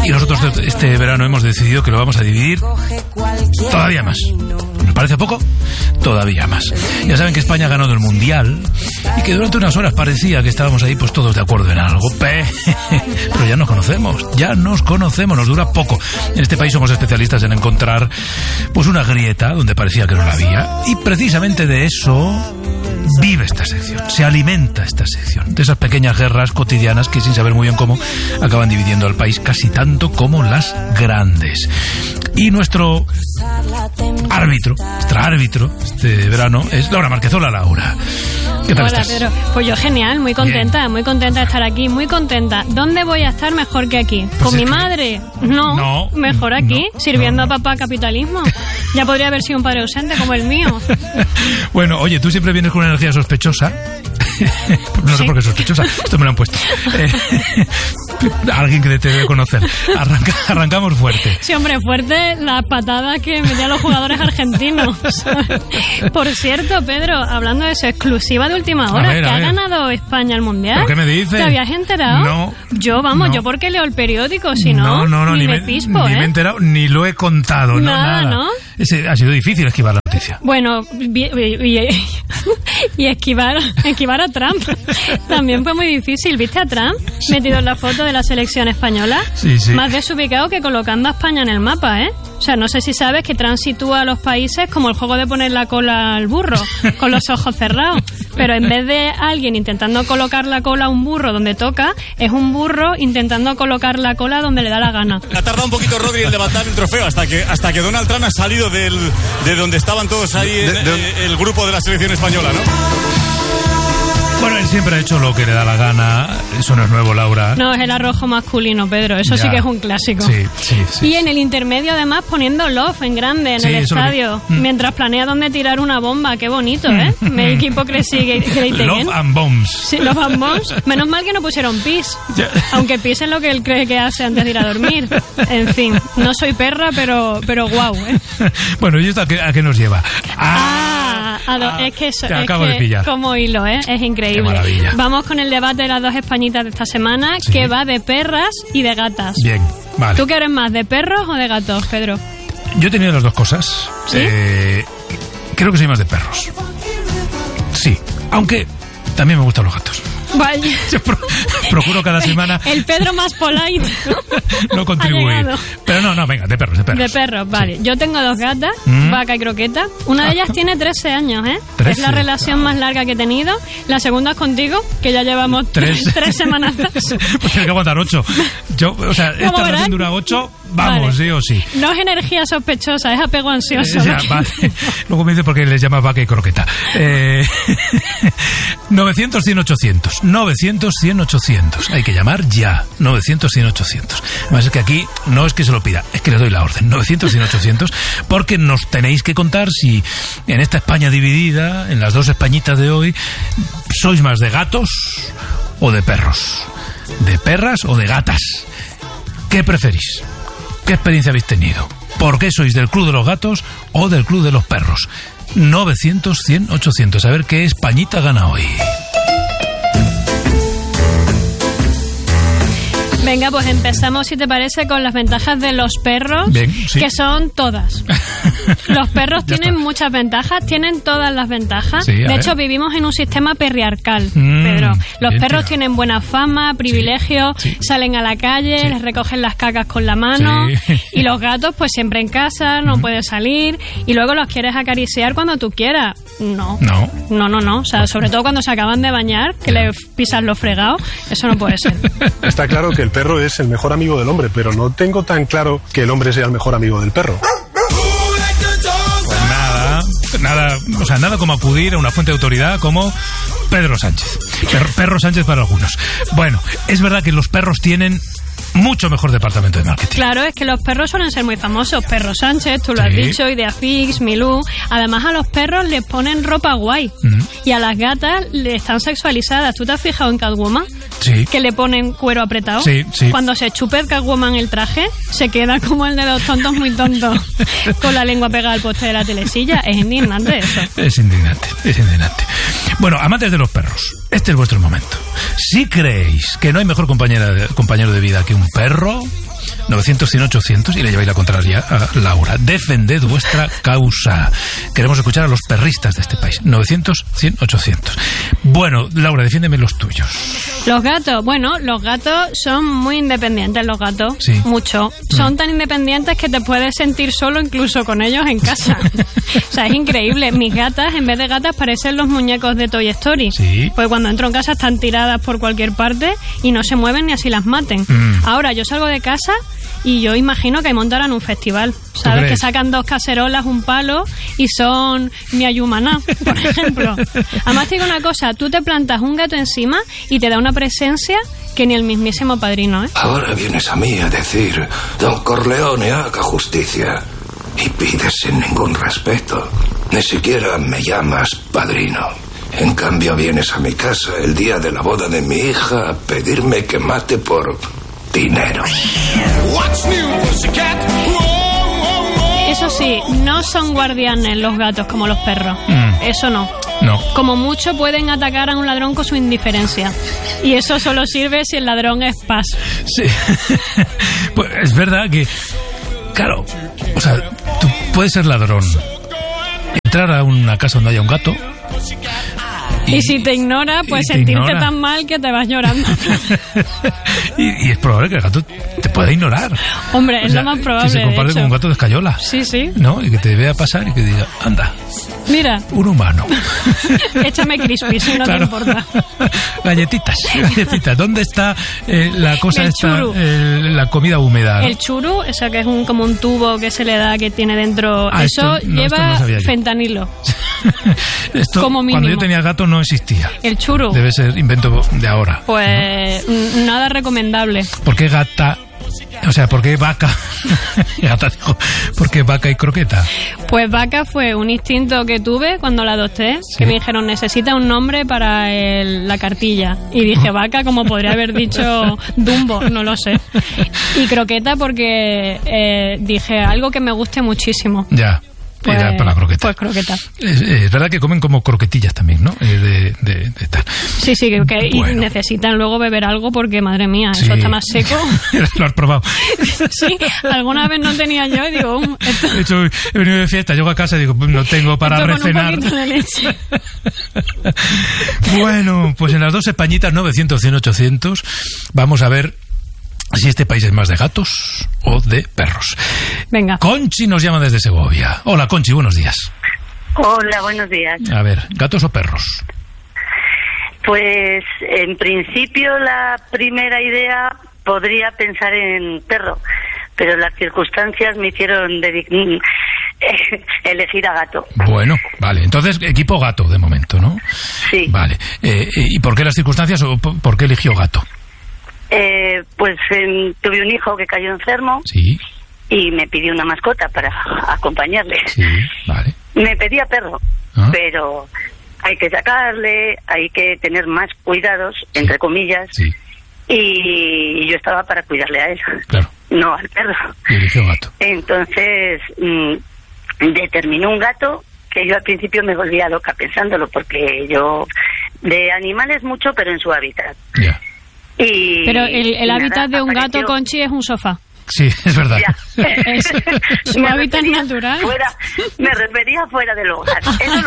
Y nosotros este verano hemos decidido que lo vamos a dividir todavía más. ¿Nos parece poco? Todavía más. Ya saben que España ha ganado el Mundial y que durante unas horas parecía que estábamos ahí pues todos de acuerdo en algo. Pero ya nos conocemos, nos dura poco. En este país somos especialistas en encontrar pues una grieta donde parecía que no la había. Y precisamente de eso vive esta sección, se alimenta esta sección, de esas pequeñas guerras cotidianas que sin saber muy bien cómo acaban dividiendo al país casi tanto como las grandes. Y nuestro árbitro este verano es Laura Márquez. Hola, Laura. ¿Qué tal estás? Pedro. Pues yo genial, muy contenta de estar aquí, muy contenta. ¿Dónde voy a estar mejor que aquí? Pues ¿Con mi madre? No, mejor aquí, sirviendo a papá capitalismo. Ya podría haber sido un padre ausente como el mío. Bueno, oye, tú siempre vienes con una energía sospechosa. No sé por qué sospechosa, esto me lo han puesto. Alguien que te debe conocer. Arrancamos fuerte. Sí, hombre, fuerte las patadas que metían los jugadores argentinos. Por cierto, Pedro, hablando de eso, exclusiva de última hora, que ha ganado España el Mundial. ¿Pero qué me dices? ¿Te habías enterado? No. Yo porque leo el periódico, si no, ni me pispo, ni me he enterado, ni lo he contado. Nada, ¿no? Ha sido difícil esquivar la noticia. Bueno, y esquivar a Trump también fue muy difícil. ¿Viste a Trump metido en la foto de la selección española? Sí. Más desubicado que colocando a España en el mapa, ¿eh? O sea, no sé si sabes que Trump sitúa a los países como el juego de poner la cola al burro, con los ojos cerrados. Pero en vez de alguien intentando colocar la cola a un burro donde toca, es un burro intentando colocar la cola donde le da la gana. Ha tardado un poquito Rodri en levantar el trofeo hasta que Donald Trump ha salido de donde estaban todos ahí el grupo de la selección española, ¿no? Bueno, él siempre ha hecho lo que le da la gana. Eso no es nuevo, Laura. No, es el arrojo masculino, Pedro. Eso sí que es un clásico. Sí. Y en el intermedio, además, poniendo love en grande en el estadio. Mientras planea dónde tirar una bomba. Qué bonito, ¿eh? Make hipocresy great again. Love and bombs. Sí, love and bombs. Menos mal que no pusieron pis. Aunque pis es lo que él cree que hace antes de ir a dormir. En fin, no soy perra, pero guau, ¿eh? Bueno, ¿y esto a qué nos lleva? Es que eso, te acabo de pillar. Como hilo, ¿eh? Es increíble. Qué maravilla. Vamos con el debate de las dos españitas de esta semana, que va de perras y de gatas. Bien, vale. ¿Tú qué eres más, de perros o de gatos, Pedro? Yo he tenido las dos cosas. ¿Sí? Creo que soy más de perros. Sí, aunque también me gustan los gatos. Vaya. Yo procuro cada semana. El Pedro más polite. No contribuir. Pero no, venga, de perros. De perros, vale. Sí. Yo tengo dos gatas, Vaca y Croqueta. Una de ellas tiene 13 años, ¿eh? 13. Es la relación más larga que he tenido. La segunda es contigo, que ya llevamos 3 semanas. Pues tienes que aguantar 8. Esta relación dura 8, vamos, vale. Sí o sí. No es energía sospechosa, es apego ansioso. Vale. Luego me dice por qué les llamas Vaca y Croqueta. 900-100-800. 900-100-800. Hay que llamar ya. 900-100-800. Además es que aquí no es que se lo pida, es que le doy la orden. 900-100-800, porque nos tenéis que contar si en esta España dividida, en las dos Españitas de hoy, sois más de gatos o de perros. ¿De perras o de gatas? ¿Qué preferís? ¿Qué experiencia habéis tenido? ¿Por qué sois del club de los gatos o del club de los perros? 900-100-800. A ver qué Españita gana hoy. Venga, pues empezamos, si te parece, con las ventajas de los perros. Bien, sí. Que son todas. Los perros tienen muchas ventajas, tienen todas las ventajas. Sí, de hecho, vivimos en un sistema patriarcal, Pedro. Los perros tienen buena fama, privilegios, salen a la calle, les recogen las cacas con la mano. Y los gatos, pues siempre en casa, no pueden salir. Y luego los quieres acariciar cuando tú quieras. No. O sea, sobre todo cuando se acaban de bañar, que le pisas los fregados, eso no puede ser. Está claro que el perro es el mejor amigo del hombre, pero no tengo tan claro que el hombre sea el mejor amigo del perro. Pues nada como acudir a una fuente de autoridad como Pedro Sánchez. Perro Sánchez para algunos. Bueno, es verdad que los perros tienen mucho mejor departamento de marketing. Claro, es que los perros suelen ser muy famosos. Perro Sánchez, tú lo has dicho, Ideafix, Milú. Además, a los perros les ponen ropa guay. Y a las gatas le están sexualizadas. ¿Tú te has fijado en Catwoman? Sí. Que le ponen cuero apretado. Sí. Cuando se chupe Catwoman el traje, se queda como el de los tontos muy tontos, con la lengua pegada al poste de la telesilla. Es indignante eso. Es indignante. Bueno, amantes de los perros, este es vuestro momento. Si creéis que no hay mejor compañero de vida que un perro, 900-100-800 y le lleváis la contraria a Laura. Defended vuestra causa. Queremos escuchar a los perristas de este país. 900-100-800. Bueno, Laura, defiéndeme los tuyos. Los gatos, bueno, los gatos son muy independientes, los gatos. Sí. Mucho. Son tan independientes que te puedes sentir solo incluso con ellos en casa. O sea, es increíble. Mis gatas, en vez de gatas, parecen los muñecos de Toy Story. Sí. Pues cuando entro en casa están tiradas por cualquier parte y no se mueven ni así las maten. Ahora, yo salgo de casa y yo imagino que montarán un festival. ¿Sabes? Que sacan 2 cacerolas, un palo y son mi ayumaná, por ejemplo. Además, te digo una cosa, tú te plantas un gato encima y te da una presencia que ni el mismísimo padrino, ¿eh? Ahora vienes a mí a decir, Don Corleone, haga justicia. Y pides sin ningún respeto. Ni siquiera me llamas padrino. En cambio, vienes a mi casa el día de la boda de mi hija a pedirme que mate por dinero. Eso sí, no son guardianes los gatos como los perros. Eso no. No. Como mucho pueden atacar a un ladrón con su indiferencia. Y eso solo sirve si el ladrón es paz. Sí. Pues es verdad que, claro, o sea, tú puedes ser ladrón, entrar a una casa donde haya un gato. Y si te ignora, pues sentirte tan mal que te vas llorando. y es probable que el gato te pueda ignorar. Hombre, es lo más probable. Que se comparte con un gato de escayola. Sí, sí. ¿No? Y que te vea pasar y que diga, anda. Mira. Un humano. Échame crispy, si no te importa. Galletitas. ¿Dónde está la cosa esta? La comida húmeda. El churu, eso que es como un tubo que se le da, que tiene dentro. Eso lleva fentanilo. Esto, como mínimo. Cuando yo tenía gato no existía. El churu. Debe ser invento de ahora. Pues nada recomendable. ¿Por qué gata? O sea, ¿por qué vaca? Gata dijo, ¿por qué vaca y croqueta? Pues vaca fue un instinto que tuve cuando la adopté, ¿sí? Que me dijeron, necesita un nombre para la cartilla. Y dije, vaca, como podría haber dicho Dumbo, no lo sé. Y croqueta porque dije, algo que me guste muchísimo. Ya. Pues, para la croqueta. Pues croqueta. Es verdad que comen como croquetillas también, ¿no? De tal. Sí, bueno. Y necesitan luego beber algo porque, madre mía, eso está más seco. Lo has probado. Sí, alguna vez no tenía yo y digo... Esto... De hecho, he venido de fiesta, llego a casa y digo, no tengo para recenar. Un poquito de leche. Bueno, pues en las 2 Españitas 900-100-800 vamos a ver si este país es más de gatos o de perros. Venga. Conchi nos llama desde Segovia. Hola, Conchi, buenos días. Hola, buenos días. A ver, ¿gatos o perros? Pues, en principio, la primera idea podría pensar en perro, pero las circunstancias me hicieron elegir a gato. Bueno, vale. Entonces, equipo gato, de momento, ¿no? Sí. Vale. ¿Y por qué las circunstancias o por qué eligió gato? Pues tuve un hijo que cayó enfermo. Sí. Y me pidió una mascota para acompañarle. Sí, vale. Me pedía perro, pero hay que sacarle, hay que tener más cuidados, entre comillas. Sí. Y yo estaba para cuidarle a él. Claro. No al perro. Y eligió gato. Entonces, determiné un gato que yo al principio me volvía loca pensándolo, porque yo de animales mucho, pero en su hábitat. Ya. Pero el hábitat de un gato, Conchi, es un sofá. Sí, es verdad. Es su hábitat natural. Me refería fuera del hogar. Eso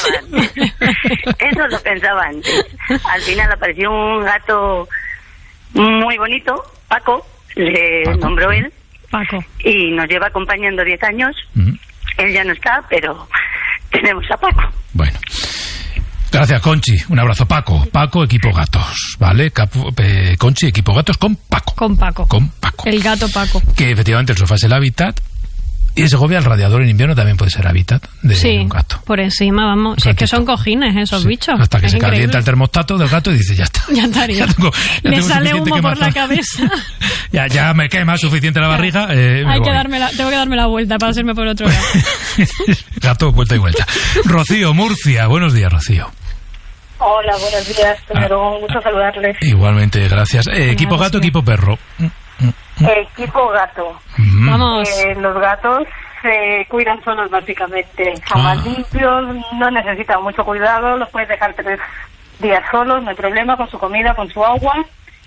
lo pensaba antes. Al final apareció un gato muy bonito, Paco, le nombró él. Paco. Y nos lleva acompañando 10 años. Él ya no está, pero tenemos a Paco. Bueno. Gracias, Conchi. Un abrazo, Paco. Paco, equipo gatos, ¿vale? Conchi, equipo gatos con Paco. Con Paco. El gato Paco. Que efectivamente el sofá es el hábitat. Y en Segovia el radiador en invierno también puede ser hábitat de un gato. Por encima, vamos. Si es que son cojines esos bichos. Hasta que se calienta el termostato del gato y dice, ya está. Ya estaría. Le sale humo por la cabeza. ya me quema suficiente la barriga. Tengo que darme la vuelta para hacerme por otro lado. Gato, vuelta y vuelta. Rocío, Murcia. Buenos días, Rocío. Hola, buenos días. Primero, un gusto saludarles. Igualmente, gracias. ¿Equipo gato o equipo perro? Equipo gato. Vamos. Los gatos se cuidan solos, básicamente. Son más limpios, no necesitan mucho cuidado, los puedes dejar 3 días solos, no hay problema, con su comida, con su agua.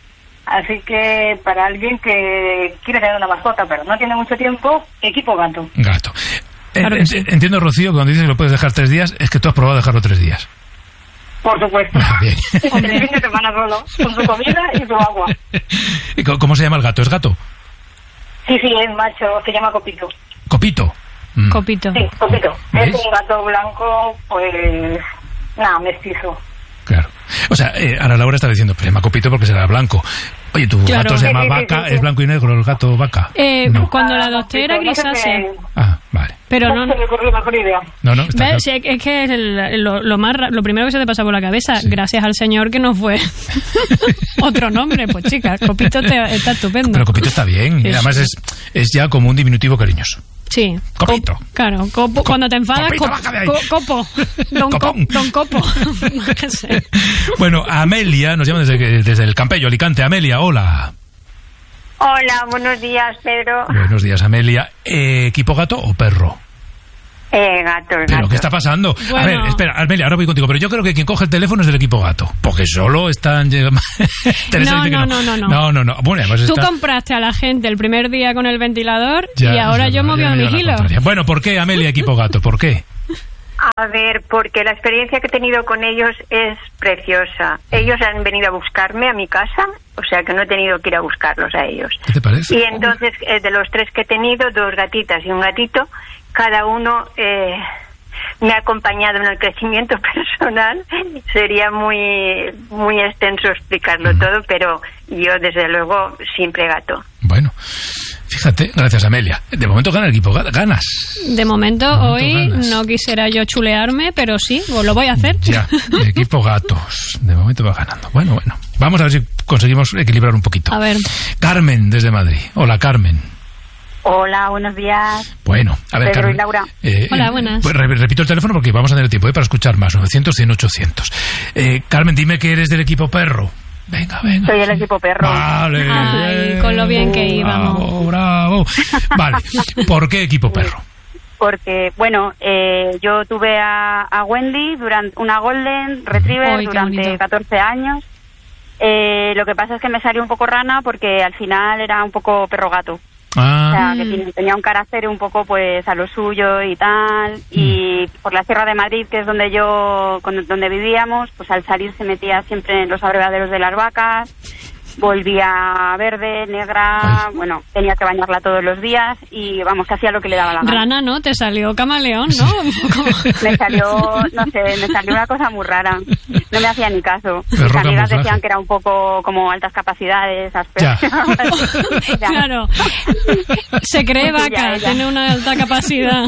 Así que para alguien que quiere tener una mascota, pero no tiene mucho tiempo, equipo gato. Gato. Claro que sí. Entiendo, Rocío, que cuando dices que lo puedes dejar 3 días, es que tú has probado dejarlo 3 días. Por supuesto. Bien. El fin de semana solo, con su comida y su agua. ¿Y cómo se llama el gato? ¿Es gato? Sí, es macho, se llama Copito. ¿Copito? Copito. Sí, Copito. ¿Ves? Es un gato blanco, pues... nada, mestizo. Claro. O sea, ahora Laura está diciendo, pues se llama Copito porque será blanco. Oye, ¿tu gato se llama Vaca? Sí. ¿Es blanco y negro el gato Vaca? No. Cuando la adopté era grisácea. Ah, vale. Pero no... se me ocurrió mejor idea. No, está ¿Ves? claro. Es que lo primero que se te pasa por la cabeza, gracias al Señor que no fue otro nombre. Pues chica, Copito está estupendo. Pero Copito está bien. Sí, Además es ya como un diminutivo cariñoso. Sí. Copito. Claro, cuando te enfadas, Copito, baja de ahí. Copo. Copón. Don Copo. Qué sé. Bueno, Amelia nos llama desde el Campello, Alicante. Amelia, hola. Hola, buenos días, Pedro. Buenos días, Amelia. ¿Equipo gato o perro? Gato. ¿Pero qué está pasando? Bueno. A ver, espera, Amelia, ahora voy contigo. Pero yo creo que quien coge el teléfono es del equipo gato. Porque solo están... Teresa dice que no. Bueno, además Tú está... compraste a la gente el primer día con el ventilador Ya, y ahora yo moví a mi hilo. Bueno, ¿por qué, Amelia, equipo gato? ¿Por qué? A ver, porque la experiencia que he tenido con ellos es preciosa. Ellos han venido a buscarme a mi casa, o sea que no he tenido que ir a buscarlos a ellos. ¿Qué te parece? Y entonces, de los 3 que he tenido, 2 gatitas y un gatito, cada uno me ha acompañado en el crecimiento personal. Sería muy extenso explicarlo todo, pero yo, desde luego, siempre gato. Bueno, fíjate, gracias, Amelia. De momento gana el equipo ganas. De momento hoy ganas. no quisiera yo chulearme, pero sí, lo voy a hacer. Ya, el equipo gatos. De momento va ganando. Bueno. Vamos a ver si conseguimos equilibrar un poquito. A ver. Carmen, desde Madrid. Hola, Carmen. Hola, buenos días. Bueno, a ver, Pedro Carmen. y Laura. Hola, buenas. Pues repito el teléfono porque vamos a tener tiempo para escuchar más. 900, 100, 800. Carmen, dime que eres del equipo perro. Venga. Soy del equipo perro. Vale. Ay, con lo bien que íbamos. Bravo. Vale. ¿Por qué equipo perro? Porque, bueno, yo tuve a Wendy, una Golden Retriever, durante 14 años. Lo que pasa es que me salió un poco rana porque al final era un poco perro gato. O sea, que tenía un carácter un poco pues a lo suyo y tal. Y por la Sierra de Madrid, que es donde vivíamos, pues al salir se metía siempre en los abrevaderos de las vacas. Volvía verde, negra, bueno, tenía que bañarla todos los días y, vamos, hacía lo que le daba la gana. Rana, ¿no? Te salió camaleón, ¿no? Me salió una cosa muy rara. No me hacía ni caso. Perro Mis amigas camuflaje. decían que era un poco como altas capacidades, Ya. Claro. Se cree vaca, tiene una alta capacidad.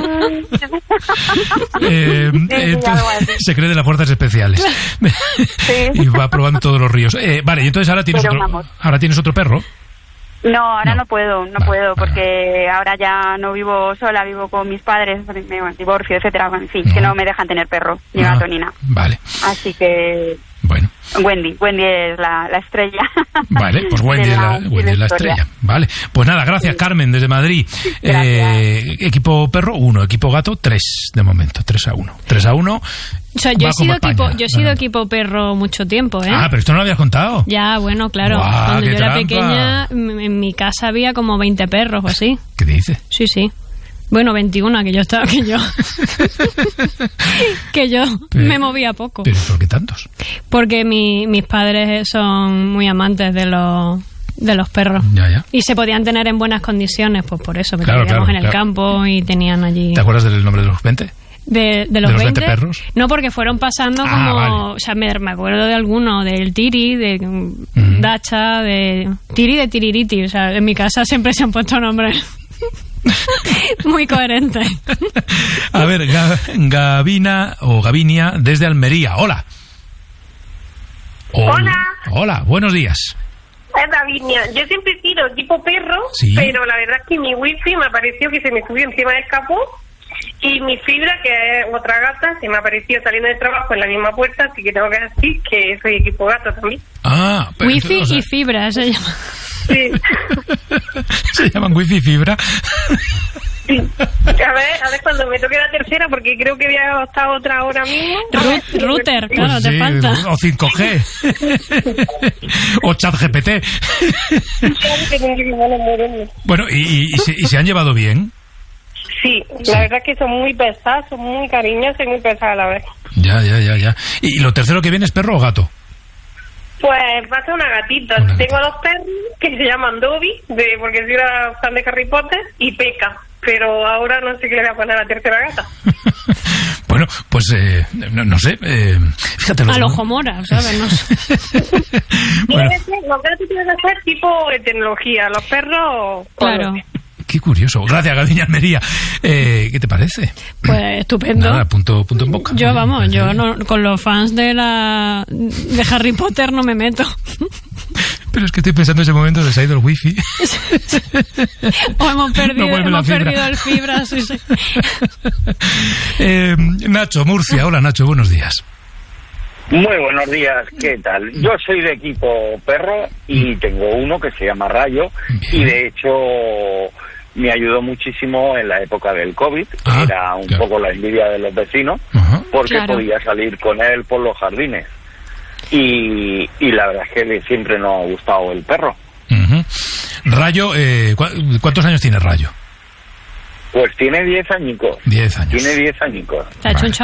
Se cree de las fuerzas especiales. Y va probando todos los ríos. Vale, y entonces ahora tienes otro perro. No, ahora no puedo, porque ahora ya no vivo sola, vivo con mis padres, me divorcio, etcétera, en fin, que no me dejan tener perro, ni gato ni nada. Vale. Así que... Bueno. Wendy es la estrella. Vale, pues Wendy es la estrella. Vale, pues nada, gracias, Carmen, desde Madrid. Equipo perro, 1, equipo gato, 3 de momento, 3-1. 3-1. O sea, yo he sido equipo perro mucho tiempo, ¿eh? Ah, pero esto no lo habías contado. Ya, bueno, claro. Guau, cuando yo era trampa. pequeña, en mi casa había como 20 perros o así. ¿Qué dices? Sí. Bueno, 21, que yo me movía poco. ¿Pero por qué tantos? Porque mis padres son muy amantes de los perros. Ya. Y se podían tener en buenas condiciones, pues por eso, porque Claro, vivíamos en el claro. campo y tenían allí... ¿Te acuerdas del nombre de los 20? ¿De los 20 perros? No, porque fueron pasando como... Vale. O sea, me acuerdo de alguno, del Tiri, de Dacha, de Tiri, de Tiririti. O sea, en mi casa siempre se han puesto nombres muy coherentes. A ver, Gavinia desde Almería. Hola. Hola, buenos días. Gavinia, yo siempre he sido tipo perro, ¿Sí? pero la verdad es que mi wifi me apareció que se me subió encima del capó y mi fibra, que es otra gata, se me apareció saliendo del trabajo en la misma puerta, así que tengo que decir que soy equipo gato también. Pero Wifi y fibra se llama. Sí. ¿Se llaman wifi y fibra? Sí. A ver cuando me toque la tercera, porque creo que voy a adoptar otra ahora mismo. Router, claro, Pues te sí, falta. O 5G. O ChatGPT. Bueno, ¿y se han llevado bien? Sí, la verdad es que son muy pesadas, son muy cariñosas y muy pesadas a la vez. Ya. ¿Y lo tercero que viene es perro o gato? Pues va a ser una gatita. Tengo 2 perros que se llaman Dobby, porque soy una fan de Harry Potter, y Peca. Pero ahora no sé qué le voy a poner a la tercera gata. Bueno, pues no sé. Fíjate. Al ojo mora, ¿sabes? No sé. Bueno. Los gatos tienen que ser tipo de tecnología. Los perros... Claro. Qué curioso. Gracias, Gaviña Almería. ¿Qué te parece? Pues estupendo. Nada, punto en boca. Yo no, con los fans de Harry Potter no me meto. Pero es que estoy pensando en ese momento de se ha ido el wifi. O hemos perdido el fibra, sí. Nacho, Murcia. Hola, Nacho, buenos días. Muy buenos días, ¿qué tal? Yo soy de equipo perro y tengo uno que se llama Rayo. Bien. Y de hecho me ayudó muchísimo en la época del COVID, que era un poco la envidia de los vecinos, porque podía salir con él por los jardines. Y la verdad es que siempre nos ha gustado el perro. Rayo, ¿cuántos años tiene Rayo? Pues tiene 10 añicos. 10 años. Tiene 10 añicos. Te ha hecho un